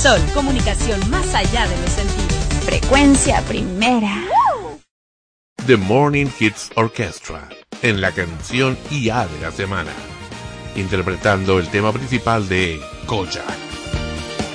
Sol, comunicación más allá de los sentidos. Frecuencia primera. The Morning Hits Orchestra, en la canción IA de la semana, interpretando el tema principal de Kojak.